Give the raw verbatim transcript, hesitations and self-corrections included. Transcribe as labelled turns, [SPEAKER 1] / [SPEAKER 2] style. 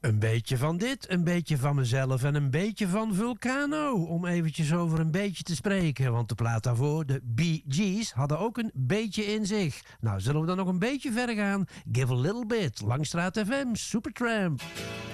[SPEAKER 1] Een beetje van dit, een beetje van mezelf en een beetje van Vulcano. Om eventjes over een beetje te spreken. Want de plaat daarvoor, de Bee Gees, hadden ook een beetje in zich. Nou, zullen we dan nog een beetje verder gaan? Give a little bit. Langstraat F M, Supertramp.